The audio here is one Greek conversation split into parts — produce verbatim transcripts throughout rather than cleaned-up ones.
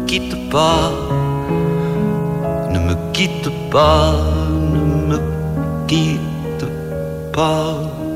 quitte pas, ne me quitte pas, ne me quitte pas.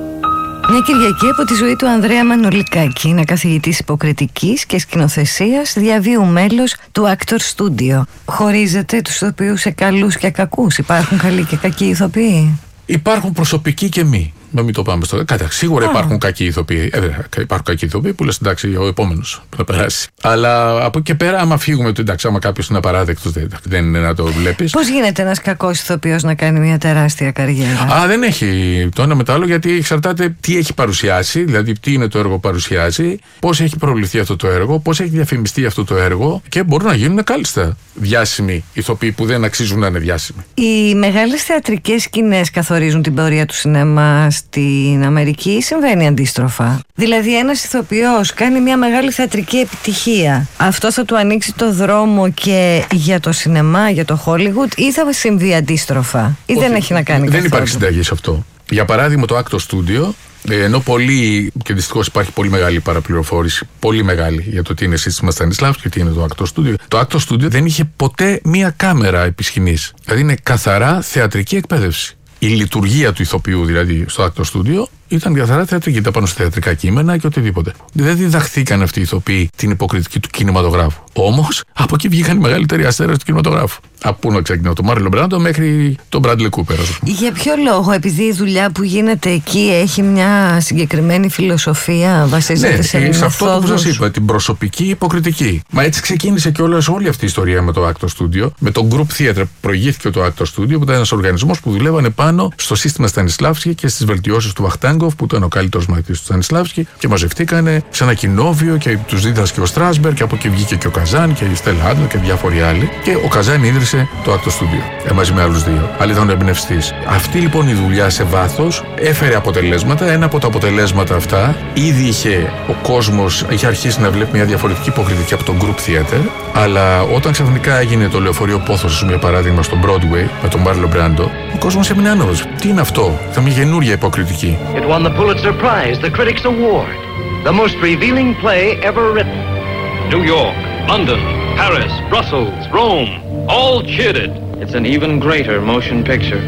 Μια Κυριακή από τη ζωή του Ανδρέα Μανολικάκη. Είναι καθηγητής υποκριτικής και σκηνοθεσίας, διαβίου μέλος του Actor Studio. Χωρίζετε τους ηθοποιούς σε καλούς και κακούς? Υπάρχουν καλοί και κακοί ηθοποιοί? Υπάρχουν προσωπικοί και μη. Να μην το πάμε στο. Κατά, σίγουρα ah. υπάρχουν κακοί ηθοποιοί. Ε, υπάρχουν κακοί ηθοποιοί που λες εντάξει, ο επόμενος θα περάσει. Αλλά από εκεί και πέρα, άμα φύγουμε ότι εντάξει, άμα κάποιος είναι απαράδεκτος, δεν, δεν είναι να το βλέπεις. Πώς γίνεται ένας κακός ηθοποιός να κάνει μια τεράστια καριέρα? Α, δεν έχει το ένα με το άλλο, γιατί εξαρτάται τι έχει παρουσιάσει, δηλαδή τι είναι το έργο που παρουσιάζει, πώς έχει προβληθεί αυτό το έργο, πώς έχει διαφημιστεί αυτό το έργο και μπορούν να γίνουν κάλλιστα διάσημοι ηθοποιοί που δεν αξίζουν να είναι διάσημοι. Οι μεγάλες θεατρικές σκηνές καθορίζουν την πορεία του σινεμά στην Αμερική ή συμβαίνει αντίστροφα? Δηλαδή ένας ηθοποιός κάνει μια μεγάλη θεατρική επιτυχία, αυτό θα του ανοίξει το δρόμο και για το σινεμά, για το Hollywood, ή θα συμβεί αντίστροφα? Ή όχι, δεν έχει να κάνει δεν καθόλου? υπάρχει συνταγή σε αυτό. Για παράδειγμα το Actor Studio, ενώ πολύ, και δυστυχώς υπάρχει πολύ μεγάλη παραπληροφόρηση, πολύ μεγάλη για το τι είναι σύστημα Στανισλάβσκι και τι είναι το Actor Studio. Το Actor Studio δεν είχε ποτέ μία κάμερα επί σκηνής. Δηλαδή είναι καθαρά θεατρική εκπαίδευση. Η λειτουργία του ηθοποιού δηλαδή στο Actor Studio ήταν καθαρά θεατρική, ήταν πάνω στα θεατρικά κείμενα και οτιδήποτε. Δεν διδαχθήκαν αυτοί οι ηθοποιοί την υποκριτική του κινηματογράφου. Όμως από εκεί βγήκαν οι μεγαλύτεροι αστέρες του κινηματογράφου. Από πού να ξεκινάω, τον Μάρλον Μπράντο μέχρι τον Μπράντλι Κούπερ. Για ποιο λόγο? Επειδή η δουλειά που γίνεται εκεί έχει μια συγκεκριμένη φιλοσοφία, βασίζεται ναι, σε μεθόδους. σε αυτό που σας είπα, την προσωπική υποκριτική. Μα έτσι ξεκίνησε κιόλας όλη αυτή η ιστορία με το Actor Studio, με το Group Theatre που προηγήθηκε το Actor Studio, που ήταν ένας οργανισμός που δουλεύανε πάνω στο σύστημα Στανισλάβσκι και στις βελτιώσεις του Βαχτάγκοφ, που ήταν ο καλύτερος μαθητής του Στανισλάβσκι, και μαζευτήκανε σε ένα κοινόβιο και τους δίδασκε ο Στράσμπεργκ, και από εκεί βγήκε και ο Καζάν και η Στέλλα Άντλερ και διάφοροι άλλοι. Και ο Καζάν ίδρυσε το Actor Studio, ε, μαζί με άλλους δύο. Άλλοι ήταν ο εμπνευστής. Αυτή λοιπόν η δουλειά σε βάθος έφερε αποτελέσματα. Ένα από τα αποτελέσματα αυτά, ήδη είχε ο κόσμος, είχε αρχίσει να βλέπει μια διαφορετική υποκριτική από το Group Theatre, αλλά όταν ξαφνικά έγινε το λεωφορείο Πόθος, για παράδειγμα, στο Broadway με τον Μάρλον Μπράντο, ο κόσμος έμεινε άναυδος. Τι είναι αυτό? Θα μια καινούργια υποκριτική. It won the Pulitzer Prize, the Critics Award, the most revealing play ever written. New York, London, Paris, Brussels, Rome, all cheered it. It's an even greater motion picture.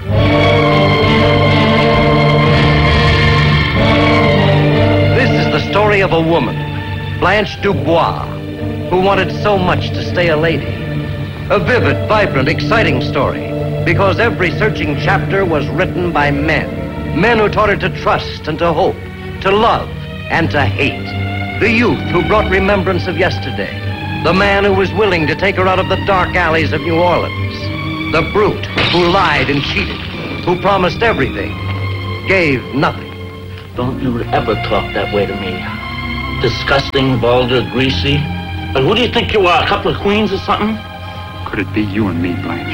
This is the story of a woman, Blanche Dubois, who wanted so much to stay a lady. A vivid, vibrant, exciting story, because every searching chapter was written by men. Men who taught her to trust and to hope, to love and to hate. The youth who brought remembrance of yesterday. The man who was willing to take her out of the dark alleys of New Orleans. The brute who lied and cheated, who promised everything, gave nothing. Don't you ever talk that way to me. Disgusting, vulgar, greasy. And who do you think you are, a couple of queens or something? Could it be you and me, Blanche?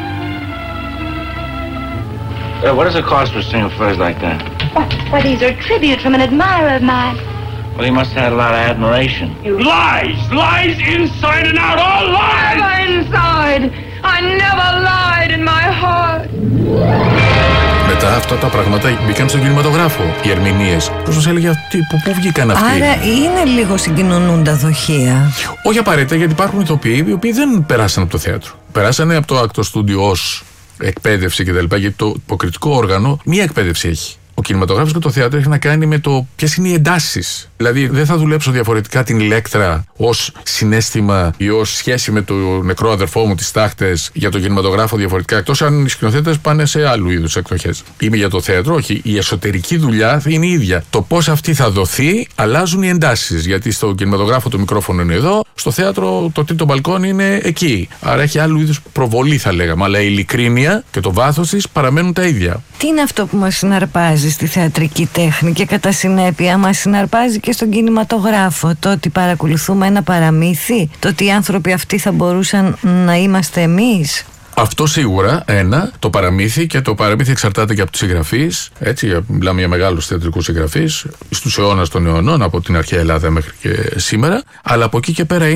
Uh, what does it cost to sing a phrase like that? Why, why, these are tribute from an admirer of mine. Well, he must have had a lot of admiration. You lies! Lies inside and out! All lies! Never inside! I never lied in my heart. Μετά αυτά τα πράγματα μπήκαν στον κινηματογράφο. Οι ερμηνείες. Πώς μας έλεγε αυτοί, που πού βγήκαν αυτοί? Άρα είναι λίγο συγκοινωνούντα δοχεία. Όχι απαραίτητα, γιατί υπάρχουν ηθοποιοί οι οποίοι δεν περάσαν από το θέατρο. Περάσανε από το Actor Studio ως εκπαίδευση κτλ. Γιατί το υποκριτικό όργανο μία εκπαίδευση έχει. Ο κινηματογράφος και το θέατρο έχει να κάνει με το ποιες είναι οι εντάσεις. Δηλαδή, δεν θα δουλέψω διαφορετικά την Ηλέκτρα ως συναίσθημα ή ως σχέση με το νεκρό αδερφό μου, τις τάχτες, για το κινηματογράφο διαφορετικά. Εκτός αν οι σκηνοθέτες πάνε σε άλλου είδους εκδοχές. Είμαι για το θέατρο, όχι. Η εσωτερική δουλειά θα είναι η ίδια. Το πώς αυτή θα δοθεί, αλλάζουν οι εντάσεις. Γιατί στο κινηματογράφο το μικρόφωνο είναι εδώ, στο θέατρο το τρίτο μπαλκόνι είναι εκεί. Άρα έχει άλλου είδους προβολή, θα λέγαμε. Αλλά η ειλικρίνεια και το βάθος της παραμένουν τα ίδια. Τι είναι αυτό που μας συναρπάζει στη θεατρική τέχνη και κατά συνέπεια μας συναρπάζει και στον κινηματογράφο? Το ότι παρακολουθούμε ένα παραμύθι, το ότι οι άνθρωποι αυτοί θα μπορούσαν να είμαστε εμείς. Αυτό σίγουρα, ένα, το παραμύθι, και το παραμύθι εξαρτάται και από τους συγγραφείς. Έτσι, μιλάμε για μεγάλους θεατρικούς συγγραφείς, στους αιώνας των αιωνών, από την αρχαία Ελλάδα μέχρι και σήμερα. Αλλά από εκεί και πέρα είναι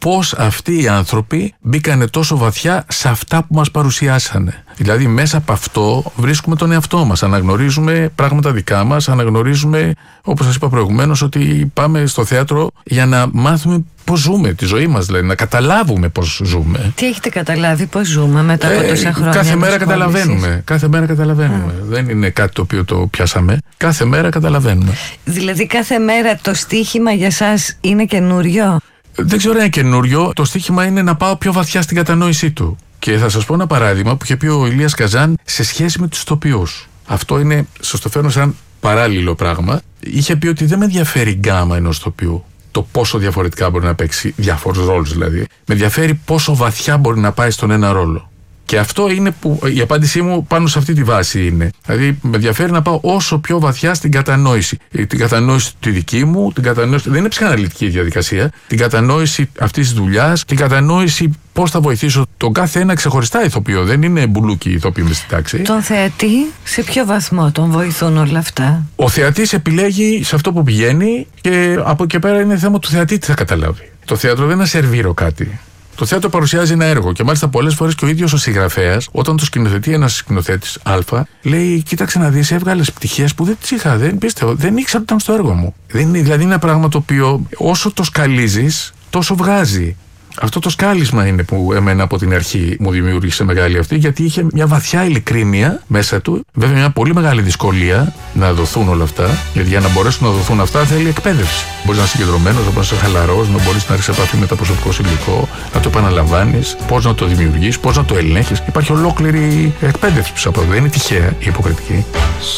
πώς αυτοί οι άνθρωποι μπήκανε τόσο βαθιά σε αυτά που μας παρουσιάσανε. Δηλαδή μέσα από αυτό βρίσκουμε τον εαυτό μας, αναγνωρίζουμε πράγματα δικά μας, αναγνωρίζουμε, όπως σας είπα προηγουμένως, ότι πάμε στο θέατρο για να μάθουμε πώς ζούμε τη ζωή μας, δηλαδή να καταλάβουμε πώς ζούμε. Τι έχετε καταλάβει, πώς ζούμε μετά από τόσα χρόνια? Κάθε μέρα καταλαβαίνουμε. Κάθε μέρα καταλαβαίνουμε. Α. Δεν είναι κάτι το οποίο το πιάσαμε. Κάθε μέρα καταλαβαίνουμε. Δηλαδή κάθε μέρα το στοίχημα για σας είναι καινούριο? Δεν ξέρω αν είναι καινούριο. Το στοίχημα είναι να πάω πιο βαθιά στην κατανόησή του. Και θα σας πω ένα παράδειγμα που είχε πει ο Ηλίας Καζάν σε σχέση με τους ηθοποιούς. Αυτό είναι, σας το φέρνω σαν παράλληλο πράγμα. Είχε πει ότι δεν με ενδιαφέρει η γκάμα ενός ηθοποιού, το πόσο διαφορετικά μπορεί να παίξει διάφορους ρόλους δηλαδή. Με ενδιαφέρει πόσο βαθιά μπορεί να πάει στον ένα ρόλο. Και αυτό είναι που η απάντησή μου πάνω σε αυτή τη βάση είναι. Δηλαδή, με ενδιαφέρει να πάω όσο πιο βαθιά στην κατανόηση. Την κατανόηση τη δική μου, την κατανόηση. Δεν είναι ψυχαναλυτική διαδικασία. Την κατανόηση αυτή τη δουλειά, την κατανόηση πώς θα βοηθήσω τον κάθε ένα ξεχωριστά ηθοποιό. Δεν είναι μπουλούκι ηθοποιοί μες στην τάξη. Τον θεατή, σε ποιο βαθμό τον βοηθούν όλα αυτά? Ο θεατής επιλέγει σε αυτό που πηγαίνει και από εκεί πέρα είναι θέμα του θεατή τι θα καταλάβει. Το θέατρο δεν είναι να σερβίρω κάτι. Το θέατρο παρουσιάζει ένα έργο και μάλιστα πολλές φορές και ο ίδιος ο συγγραφέας, όταν το σκηνοθετεί ένας σκηνοθέτης Α, λέει: κοίταξε να δεις, έβγαλες πτυχές που δεν τις είχα, δεν πίστευα, δεν ήξερα ότι ήταν στο έργο μου. Δεν είναι, δηλαδή είναι ένα πράγμα το οποίο όσο το σκαλίζεις, τόσο βγάζει. Αυτό το σκάλισμα είναι που εμένα από την αρχή μου δημιούργησε μεγάλη αυτή, γιατί είχε μια βαθιά ειλικρίνεια μέσα του. Βέβαια, μια πολύ μεγάλη δυσκολία να δοθούν όλα αυτά, γιατί για να μπορέσουν να δοθούν αυτά θέλει εκπαίδευση. Μπορείς να είσαι συγκεντρωμένος, να μπορείς να είσαι χαλαρός, να μπορείς να έρθεις σε επαφή με το προσωπικό σου υλικό, να το επαναλαμβάνεις, πώς να το δημιουργείς, πώς να το ελέγχεις. Υπάρχει ολόκληρη εκπαίδευση πίσω από αυτό. Δεν είναι τυχαία η υποκριτική.